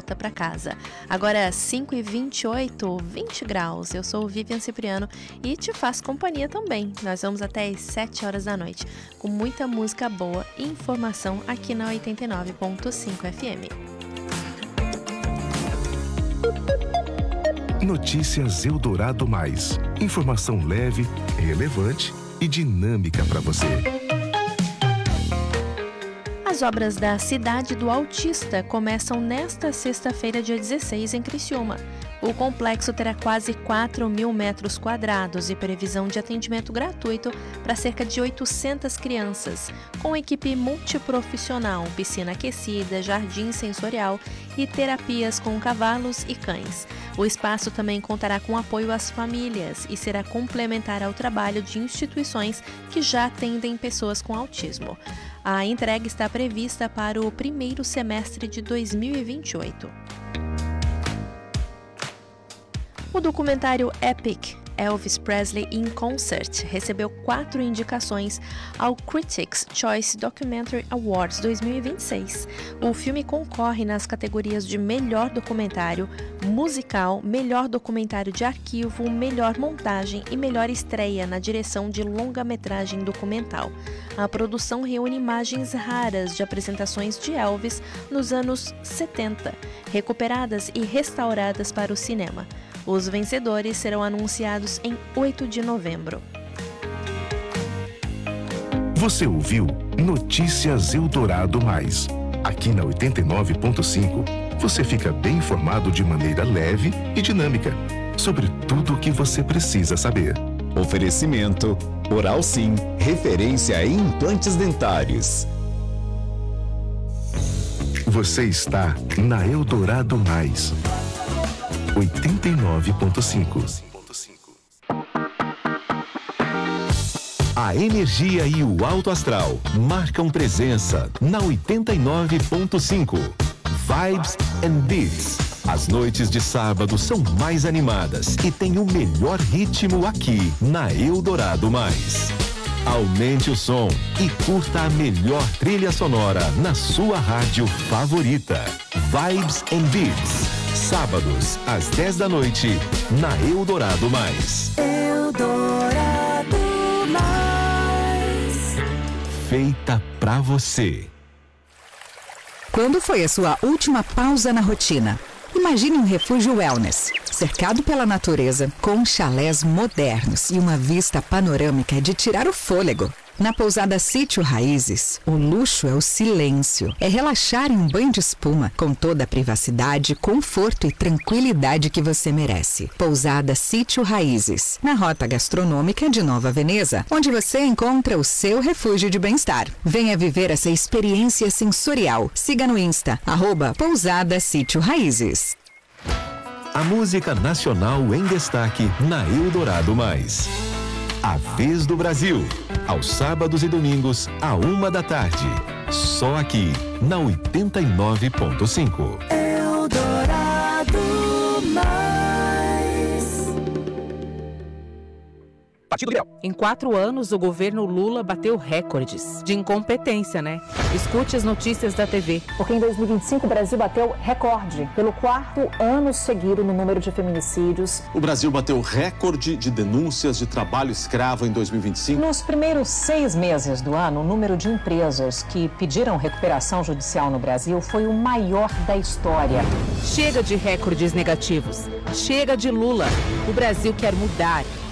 volta para casa. Agora 5h28, 20 graus. Eu sou o Vivian Cipriano e te faço companhia também. Nós vamos até às 7 horas da noite, com muita música boa e informação aqui na 89.5 FM. Notícias Eldorado Mais. Informação leve, relevante e dinâmica para você. As obras da Cidade do Autista começam nesta sexta-feira, dia 16, em Criciúma. O complexo terá quase 4.000 metros quadrados e previsão de atendimento gratuito para cerca de 800 crianças, com equipe multiprofissional, piscina aquecida, jardim sensorial e terapias com cavalos e cães. O espaço também contará com apoio às famílias e será complementar ao trabalho de instituições que já atendem pessoas com autismo. A entrega está prevista para o primeiro semestre de 2028. O documentário Epic, Elvis Presley in Concert, recebeu 4 indicações ao Critics' Choice Documentary Awards 2026. O filme concorre nas categorias de Melhor Documentário Musical, Melhor Documentário de Arquivo, Melhor Montagem e Melhor Estreia na direção de longa-metragem documental. A produção reúne imagens raras de apresentações de Elvis nos anos 70, recuperadas e restauradas para o cinema. Os vencedores serão anunciados em 8 de novembro. Você ouviu Notícias Eldorado Mais. Aqui na 89.5, você fica bem informado de maneira leve e dinâmica sobre tudo o que você precisa saber. Oferecimento Oral Sim, referência em implantes dentários. Você está na Eldorado Mais. 89.5. A energia e o alto astral marcam presença na 89.5. Vibes and Beats. As noites de sábado são mais animadas e tem o melhor ritmo aqui na Eldorado Mais. Aumente o som e curta a melhor trilha sonora na sua rádio favorita. Vibes and Beats. Sábados, às 10 da noite, na Eldorado Mais. Eldorado Mais. Feita pra você. Quando foi a sua última pausa na rotina? Imagine um refúgio wellness, cercado pela natureza, com chalés modernos e uma vista panorâmica de tirar o fôlego. Na pousada Sítio Raízes, o luxo é o silêncio. É relaxar em um banho de espuma, com toda a privacidade, conforto e tranquilidade que você merece. Pousada Sítio Raízes, na Rota Gastronômica de Nova Veneza, onde você encontra o seu refúgio de bem-estar. Venha viver essa experiência sensorial. Siga no Insta, @Pousada Sítio Raízes. A música nacional em destaque na Eldorado Mais. A Vez do Brasil, aos sábados e domingos, à 1 da tarde. Só aqui, na 89.5. Eldorado Mais. Partido Liberal. Em 4 anos, o governo Lula bateu recordes de incompetência, né? Escute as notícias da TV. Porque em 2025 o Brasil bateu recorde pelo 4º ano seguido no número de feminicídios. O Brasil bateu recorde de denúncias de trabalho escravo em 2025. Nos primeiros 6 meses do ano, o número de empresas que pediram recuperação judicial no Brasil foi o maior da história. Chega de recordes negativos. Chega de Lula. O Brasil quer mudar.